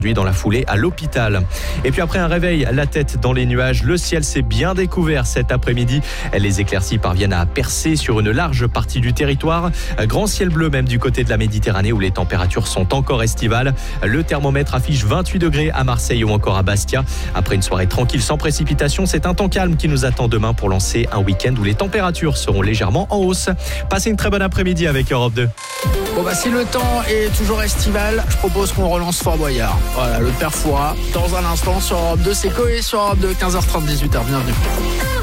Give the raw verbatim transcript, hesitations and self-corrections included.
Dans la foulée à l'hôpital. Et puis après un réveil, la tête dans les nuages, le ciel s'est bien découvert cet après-midi. Les éclaircies parviennent à percer sur une large partie du territoire. Grand ciel bleu même du côté de la Méditerranée où les températures sont encore estivales. Le thermomètre affiche vingt-huit degrés à Marseille ou encore à Bastia. Après une soirée tranquille sans précipitation, c'est un temps calme qui nous attend demain pour lancer un week-end où les températures seront légèrement en hausse. Passez une très bonne après-midi avec Europe deux. Bon bah si le temps est toujours estival, je propose qu'on relance Fort Boyard. Voilà, le père Fouras, dans un instant sur Europe deux, c'est Coé sur Europe deux, quinze heures trente, dix-huit heures, bienvenue.